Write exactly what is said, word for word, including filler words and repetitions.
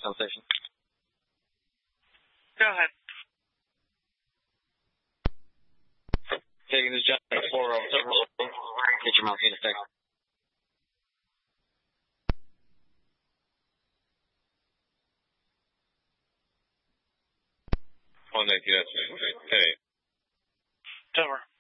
on station. Go ahead. Taking this job at four oh seven. Get your mouth in effect. one nineteen, okay. Over.